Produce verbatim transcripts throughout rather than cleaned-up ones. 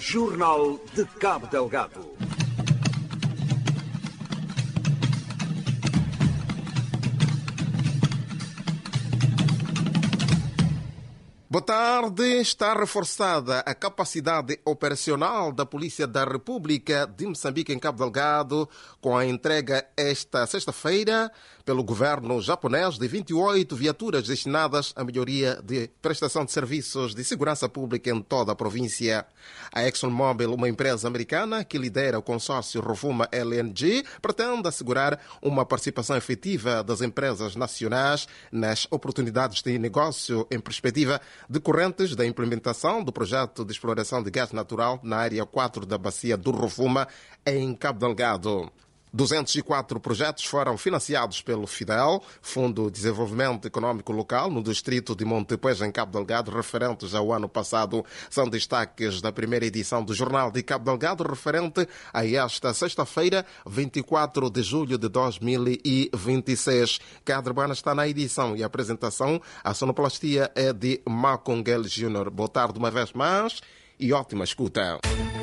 Jornal de Cabo Delgado. Boa tarde. Está reforçada a capacidade operacional da Polícia da República de Moçambique em Cabo Delgado com a entrega esta sexta-feira pelo governo japonês de vinte e oito viaturas destinadas à melhoria de prestação de serviços de segurança pública em toda a província. A ExxonMobil, uma empresa americana que lidera o consórcio Rovuma L N G, pretende assegurar uma participação efetiva das empresas nacionais nas oportunidades de negócio em perspectiva decorrentes da implementação do projeto de exploração de gás natural na área quatro da bacia do Rovuma, em Cabo Delgado. duzentos e quatro projetos foram financiados pelo FIDEL, Fundo de Desenvolvimento Econômico Local, no distrito de Montepuez, em Cabo Delgado, referentes ao ano passado. São destaques da primeira edição do Jornal de Cabo Delgado, referente a esta sexta-feira, vinte e quatro de julho de dois mil e vinte e seis. Cadre Bana está na edição e a apresentação. A sonoplastia é de Macongel Júnior. Boa tarde uma vez mais e ótima escuta.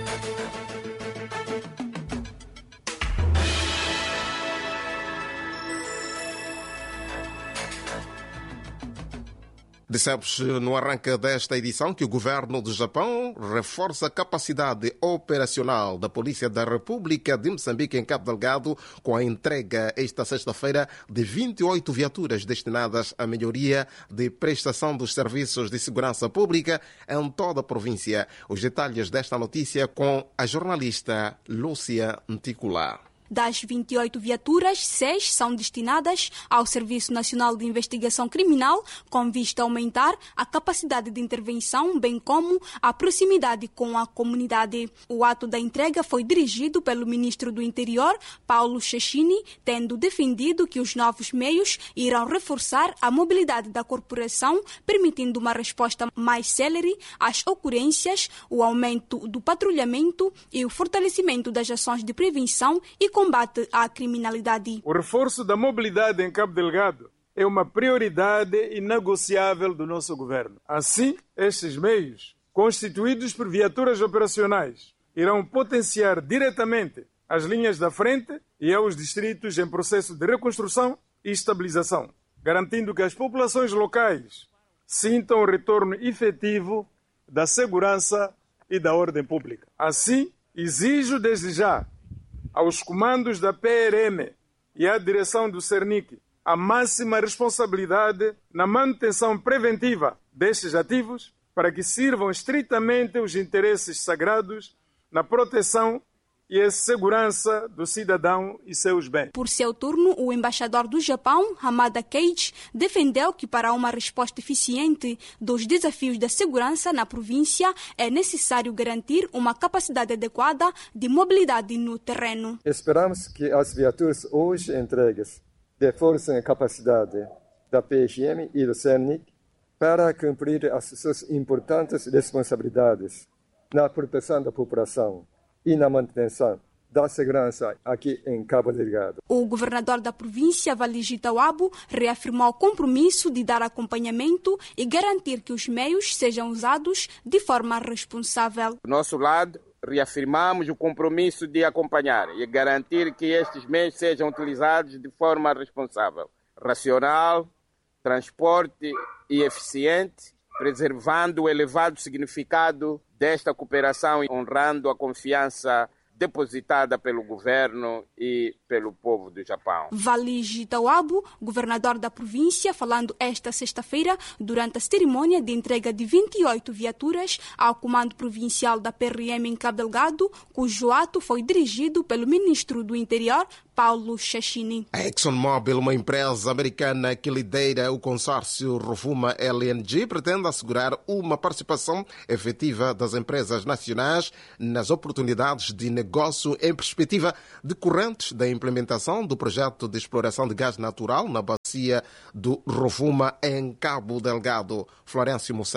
Dissemos no arranque desta edição que o governo do Japão reforça a capacidade operacional da Polícia da República de Moçambique em Cabo Delgado com a entrega esta sexta-feira de vinte e oito viaturas destinadas à melhoria de prestação dos serviços de segurança pública em toda a província. Os detalhes desta notícia com a jornalista Lúcia Nticulá. Das vinte e oito viaturas, seis são destinadas ao Serviço Nacional de Investigação Criminal, com vista a aumentar a capacidade de intervenção, bem como a proximidade com a comunidade. O ato da entrega foi dirigido pelo ministro do Interior, Paulo Cecchini, tendo defendido que os novos meios irão reforçar a mobilidade da corporação, permitindo uma resposta mais célere às ocorrências, o aumento do patrulhamento e o fortalecimento das ações de prevenção e combate à criminalidade. O reforço da mobilidade em Cabo Delgado é uma prioridade inegociável do nosso governo. Assim, estes meios, constituídos por viaturas operacionais, irão potenciar diretamente as linhas da frente e aos distritos em processo de reconstrução e estabilização, garantindo que as populações locais sintam o retorno efetivo da segurança e da ordem pública. Assim, exijo desde já aos comandos da P R M e à direção do CERNIC a máxima responsabilidade na manutenção preventiva destes ativos para que sirvam estritamente os interesses sagrados na proteção e a segurança do cidadão e seus bens. Por seu turno, o embaixador do Japão, Hamada Keiichi, defendeu que para uma resposta eficiente dos desafios da segurança na província é necessário garantir uma capacidade adequada de mobilidade no terreno. Esperamos que as viaturas hoje entregues reforcem a capacidade da P R M e do CERNIC para cumprir as suas importantes responsabilidades na proteção da população e na manutenção da segurança aqui em Cabo Delgado. O governador da província, Valigi Tawabo, reafirmou o compromisso de dar acompanhamento e garantir que os meios sejam usados de forma responsável. Do nosso lado, reafirmamos o compromisso de acompanhar e garantir que estes meios sejam utilizados de forma responsável, racional, transporte e eficiente, preservando o elevado significado desta cooperação e honrando a confiança depositada pelo governo e pelo povo do Japão. Valigi Tawabo, governador da província, falando esta sexta-feira durante a cerimônia de entrega de vinte e oito viaturas ao Comando Provincial da P R M em Cabo Delgado, cujo ato foi dirigido pelo ministro do Interior, Paulo Cecchini. A ExxonMobil, uma empresa americana que lidera o consórcio Rovuma L N G, pretende assegurar uma participação efetiva das empresas nacionais nas oportunidades de negócio em perspectiva decorrentes da implementação do projeto de exploração de gás natural na bacia do Rovuma, em Cabo Delgado. Florencio Mussá.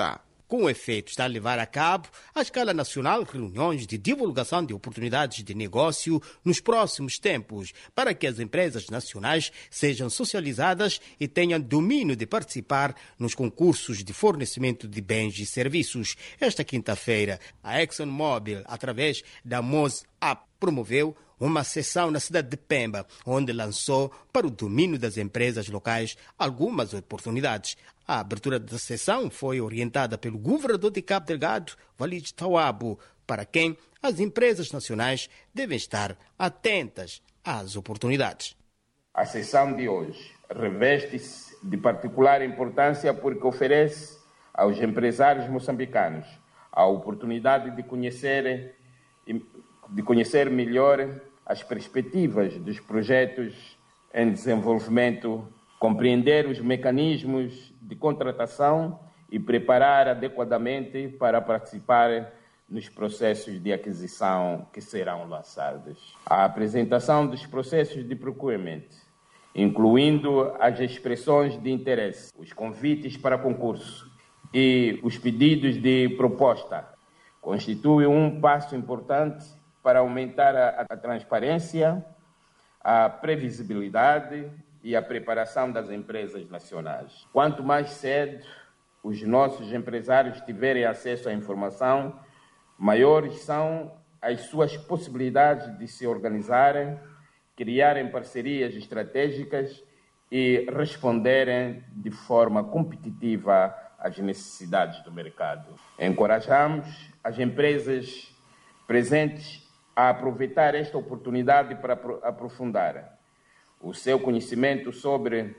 Com o efeito, está a levar a cabo, à escala nacional, reuniões de divulgação de oportunidades de negócio nos próximos tempos, para que as empresas nacionais sejam socializadas e tenham domínio de participar nos concursos de fornecimento de bens e serviços. Esta quinta-feira, a ExxonMobil, através da MOSAP, promoveu uma sessão na cidade de Pemba, onde lançou para o domínio das empresas locais algumas oportunidades. A abertura da sessão foi orientada pelo governador de Cabo Delgado, Walid Tawabo, para quem as empresas nacionais devem estar atentas às oportunidades. A sessão de hoje reveste-se de particular importância porque oferece aos empresários moçambicanos a oportunidade de conhecer, de conhecer melhor as perspectivas dos projetos em desenvolvimento, compreender os mecanismos de contratação e preparar adequadamente para participar nos processos de aquisição que serão lançados. A apresentação dos processos de procurement, incluindo as expressões de interesse, os convites para concurso e os pedidos de proposta, constitui um passo importante para aumentar a, a transparência, a previsibilidade e a preparação das empresas nacionais. Quanto mais cedo os nossos empresários tiverem acesso à informação, maiores são as suas possibilidades de se organizarem, criarem parcerias estratégicas e responderem de forma competitiva às necessidades do mercado. Encorajamos as empresas presentes a aproveitar esta oportunidade para aprofundar o seu conhecimento sobre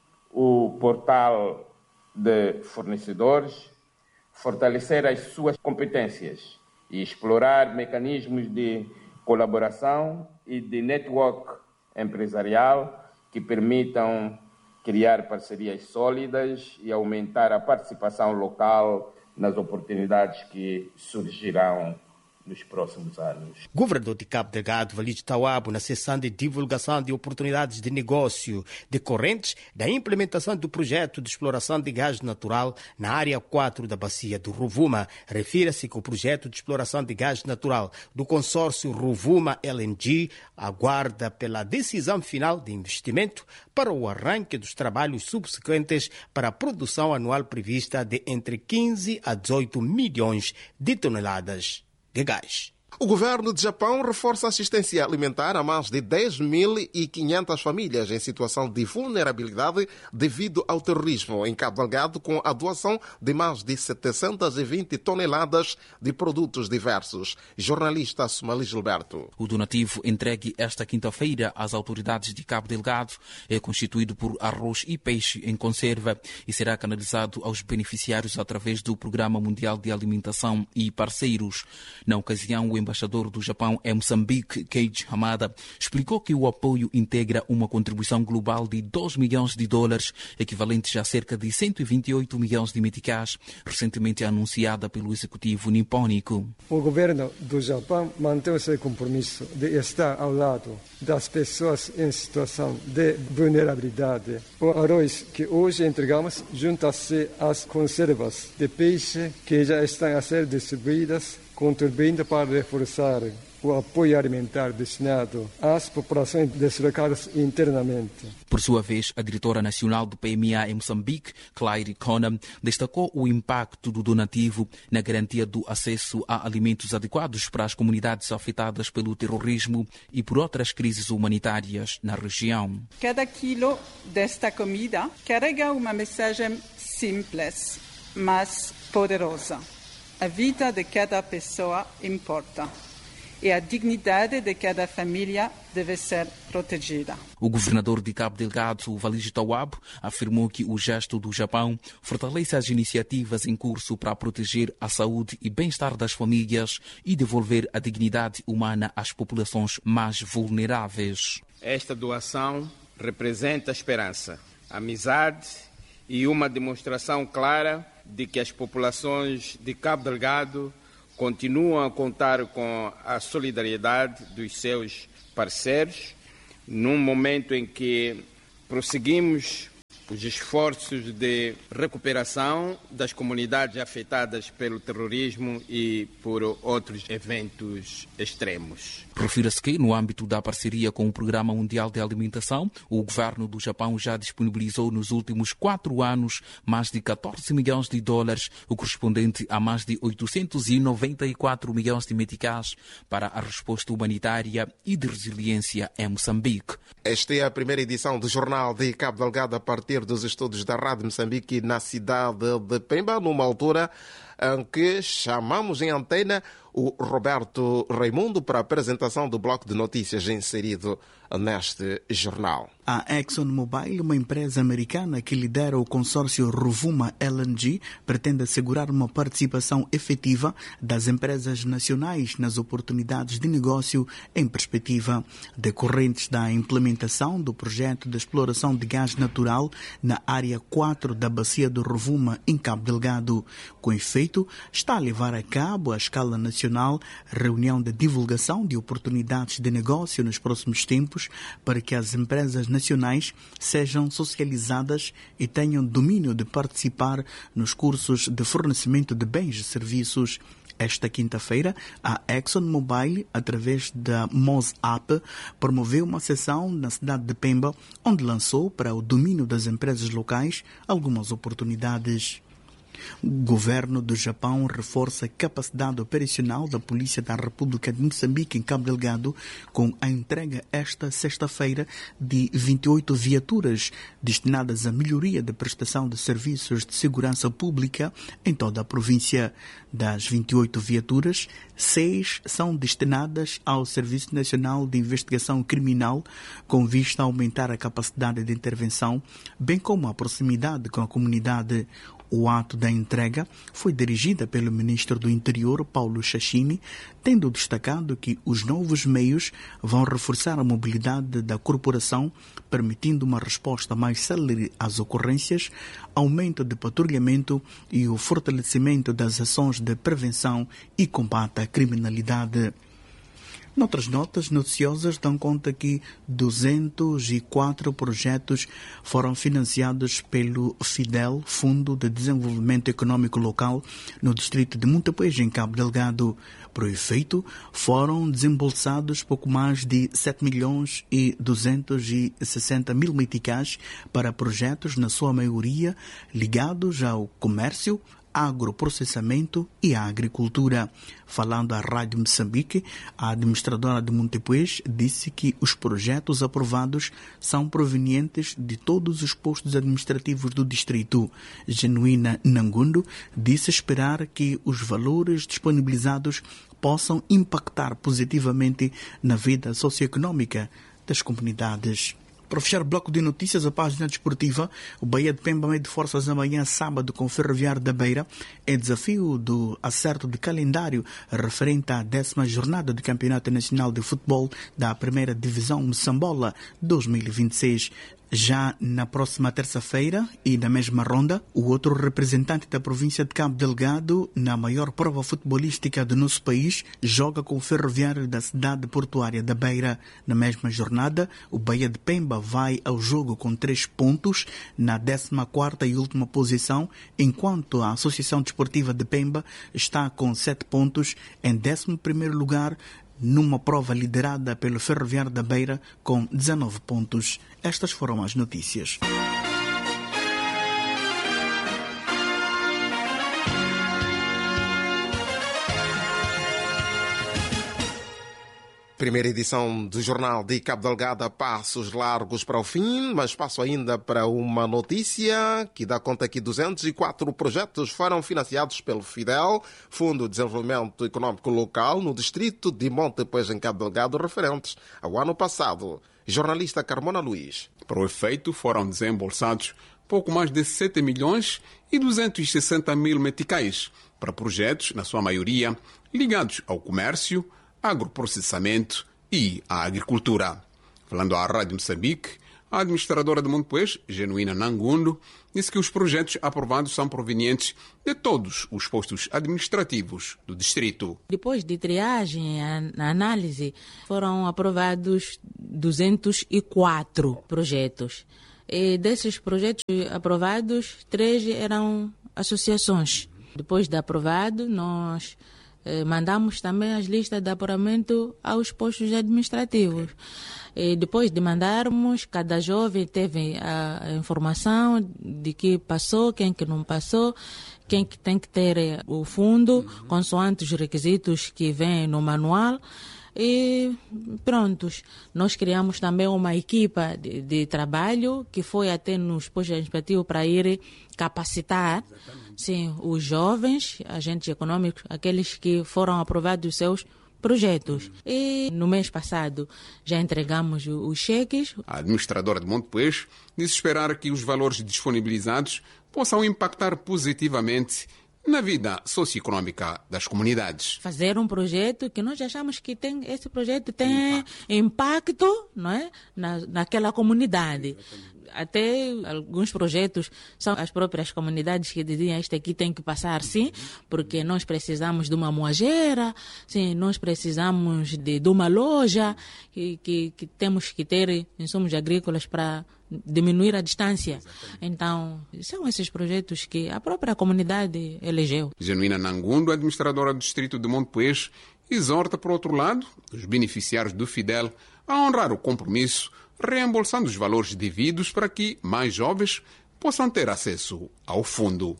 o portal de fornecedores, fortalecer as suas competências e explorar mecanismos de colaboração e de network empresarial que permitam criar parcerias sólidas e aumentar a participação local nas oportunidades que surgirão nos próximos anos. Governador de Cabo Delgado, Walid Tawabo, na sessão de divulgação de oportunidades de negócio decorrentes da implementação do projeto de exploração de gás natural na área quatro da bacia do Rovuma. Refira-se que o projeto de exploração de gás natural do consórcio Rovuma L N G aguarda pela decisão final de investimento para o arranque dos trabalhos subsequentes para a produção anual prevista de entre quinze a dezoito milhões de toneladas de gás. O governo de Japão reforça a assistência alimentar a mais de dez mil e quinhentas famílias em situação de vulnerabilidade devido ao terrorismo em Cabo Delgado, com a doação de mais de setecentas e vinte toneladas de produtos diversos. Jornalista Somali Gilberto. O donativo entregue esta quinta-feira às autoridades de Cabo Delgado é constituído por arroz e peixe em conserva e será canalizado aos beneficiários através do Programa Mundial de Alimentação e Parceiros. Na ocasião, o embaixador do Japão em Moçambique, Keiji Hamada, explicou que o apoio integra uma contribuição global de dois milhões de dólares, equivalentes a cerca de cento e vinte e oito milhões de meticais, recentemente anunciada pelo executivo nipônico. O governo do Japão mantém o seu compromisso de estar ao lado das pessoas em situação de vulnerabilidade. O arroz que hoje entregamos junta-se às conservas de peixe que já estão a ser distribuídas, contribuindo para reforçar o apoio alimentar destinado às populações deslocadas internamente. Por sua vez, a diretora nacional do P M A em Moçambique, Claire Conan, destacou o impacto do donativo na garantia do acesso a alimentos adequados para as comunidades afetadas pelo terrorismo e por outras crises humanitárias na região. Cada quilo desta comida carrega uma mensagem simples, mas poderosa. A vida de cada pessoa importa e a dignidade de cada família deve ser protegida. O governador de Cabo Delgado, Walid Tawabo, afirmou que o gesto do Japão fortalece as iniciativas em curso para proteger a saúde e bem-estar das famílias e devolver a dignidade humana às populações mais vulneráveis. Esta doação representa esperança, amizade e uma demonstração clara de que as populações de Cabo Delgado continuam a contar com a solidariedade dos seus parceiros, num momento em que prosseguimos os esforços de recuperação das comunidades afetadas pelo terrorismo e por outros eventos extremos. Refira-se que, no âmbito da parceria com o Programa Mundial de Alimentação, o governo do Japão já disponibilizou nos últimos quatro anos mais de catorze milhões de dólares, o correspondente a mais de oitocentos e noventa e quatro milhões de meticais, para a resposta humanitária e de resiliência em Moçambique. Esta é a primeira edição do Jornal de Cabo Delgado a partir dos estudos da Rádio Moçambique na cidade de Pemba, numa altura em que chamamos em antena o Roberto Raimundo para a apresentação do bloco de notícias inserido neste jornal. A ExxonMobil, uma empresa americana que lidera o consórcio Rovuma L N G, pretende assegurar uma participação efetiva das empresas nacionais nas oportunidades de negócio em perspectiva, decorrentes da implementação do projeto de exploração de gás natural na área quatro da bacia do Rovuma, em Cabo Delgado. Com efeito, está a levar a cabo, à escala nacional, reunião de divulgação de oportunidades de negócio nos próximos tempos, para que as empresas nacionais sejam socializadas e tenham domínio de participar nos cursos de fornecimento de bens e serviços. Esta quinta-feira, a ExxonMobil, através da MOSAP, promoveu uma sessão na cidade de Pemba, onde lançou para o domínio das empresas locais algumas oportunidades. O governo do Japão reforça a capacidade operacional da Polícia da República de Moçambique em Cabo Delgado com a entrega esta sexta-feira de vinte e oito viaturas destinadas à melhoria da prestação de serviços de segurança pública em toda a província. Das vinte e oito viaturas, seis são destinadas ao Serviço Nacional de Investigação Criminal com vista a aumentar a capacidade de intervenção, bem como a proximidade com a comunidade. O ato da entrega foi dirigida pelo ministro do Interior, Paulo Chachini, tendo destacado que os novos meios vão reforçar a mobilidade da corporação, permitindo uma resposta mais célere às ocorrências, aumento de patrulhamento e o fortalecimento das ações de prevenção e combate à criminalidade. Noutras notas noticiosas dão conta que duzentos e quatro projetos foram financiados pelo FIDEL, Fundo de Desenvolvimento Econômico Local, no distrito de Montepuez, em Cabo Delgado. Para o efeito, foram desembolsados pouco mais de sete milhões e duzentos e sessenta mil meticais para projetos, na sua maioria, ligados ao comércio, agroprocessamento e à agricultura. Falando à Rádio Moçambique, a administradora de Montepuez disse que os projetos aprovados são provenientes de todos os postos administrativos do distrito. Genuína Nangundo disse esperar que os valores disponibilizados possam impactar positivamente na vida socioeconômica das comunidades. Para fechar o bloco de notícias, a página desportiva, o Bahia de Pemba mede forças amanhã, sábado, com o Ferroviário da Beira, é desafio do acerto de calendário referente à décima jornada do Campeonato Nacional de Futebol da Primeira Divisão Moçambola dois mil e vinte e seis. Já na próxima terça-feira e na mesma ronda, o outro representante da província de Cabo Delgado, na maior prova futebolística do nosso país, joga com o Ferroviário da cidade portuária da Beira. Na mesma jornada, o Bahia de Pemba vai ao jogo com três pontos na décima quarta e última posição, enquanto a Associação Desportiva de Pemba está com sete pontos em décimo primeiro lugar, numa prova liderada pelo Ferroviário da Beira com dezanove pontos. Estas foram as notícias. Primeira edição do Jornal de Cabo Delgado, passos largos para o fim, mas passo ainda para uma notícia que dá conta que duzentos e quatro projetos foram financiados pelo FIDEL, Fundo de Desenvolvimento Econômico Local, no distrito de Montepuez, em Cabo Delgado, referentes ao ano passado. Jornalista Carmona Luiz. Para o efeito, foram desembolsados pouco mais de sete milhões e duzentos e sessenta mil meticais para projetos, na sua maioria, ligados ao comércio, agroprocessamento e à agricultura. Falando à Rádio Moçambique, a administradora de Montepuez, Genuína Nangundo, disse que os projetos aprovados são provenientes de todos os postos administrativos do distrito. Depois de triagem e análise, foram aprovados duzentos e quatro projetos. E desses projetos aprovados, três eram associações. Depois de aprovado, nós eh, mandamos também as listas de apuramento aos postos administrativos. E depois de mandarmos, cada jovem teve a, a informação de que passou, quem que não passou, quem que tem que ter o fundo, uhum. consoante os requisitos que vêm no manual. E prontos, nós criamos também uma equipa de, de trabalho que foi até nos postos administrativos para ir capacitar sim, os jovens, agentes econômicos, aqueles que foram aprovados os seus projetos. E no mês passado já entregamos os cheques. A administradora de Montepuez disse esperar que os valores disponibilizados possam impactar positivamente na vida socioeconômica das comunidades. Fazer um projeto que nós achamos que tem, esse projeto tem impacto, impacto não é? Na, naquela comunidade. Até alguns projetos são as próprias comunidades que diziam este aqui tem que passar sim, porque nós precisamos de uma moageira, sim, nós precisamos de, de uma loja, que, que, que temos que ter insumos agrícolas para diminuir a distância. Então, são esses projetos que a própria comunidade elegeu. Genuína Nangundo, administradora do distrito de Montepuez, exorta, por outro lado, os beneficiários do Fidel a honrar o compromisso, reembolsando os valores devidos para que mais jovens possam ter acesso ao fundo.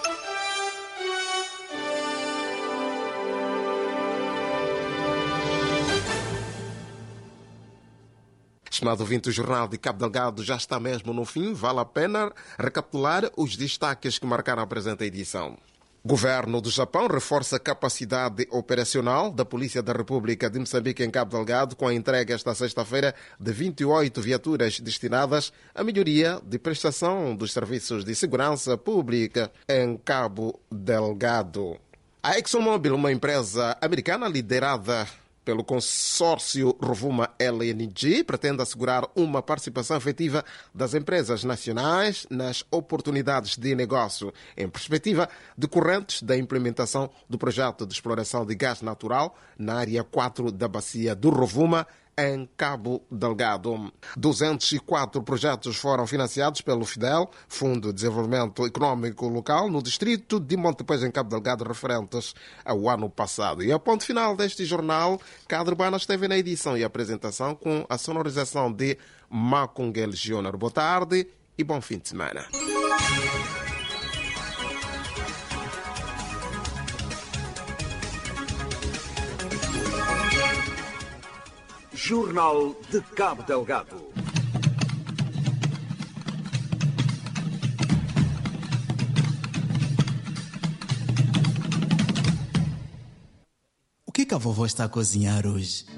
Estimado ouvinte, o Jornal de Cabo Delgado já está mesmo no fim. Vale a pena recapitular os destaques que marcaram a presente edição. Governo do Japão reforça a capacidade operacional da Polícia da República de Moçambique em Cabo Delgado com a entrega esta sexta-feira de vinte e oito viaturas destinadas à melhoria de prestação dos serviços de segurança pública em Cabo Delgado. A ExxonMobil, uma empresa americana liderada pelo consórcio Rovuma L N G, pretende assegurar uma participação efetiva das empresas nacionais nas oportunidades de negócio, em perspectiva decorrentes da implementação do projeto de exploração de gás natural na área quatro da bacia do Rovuma, em Cabo Delgado. duzentos e quatro projetos foram financiados pelo Fidel, Fundo de Desenvolvimento Econômico Local, no distrito de Montepuez, em Cabo Delgado, referentes ao ano passado. E ao ponto final deste jornal, Cadre Urbana esteve na edição e apresentação com a sonorização de Macungel Júnior. Boa tarde e bom fim de semana. Jornal de Cabo Delgado. O que que a vovó está a cozinhar hoje?